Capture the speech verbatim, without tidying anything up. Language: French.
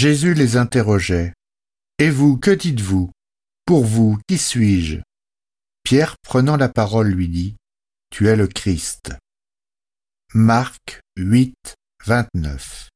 Jésus les interrogeait. « Et vous, que dites-vous? Pour vous, qui suis-je » Pierre, prenant la parole, lui dit « Tu es le Christ. » Marc huit, vingt-neuf.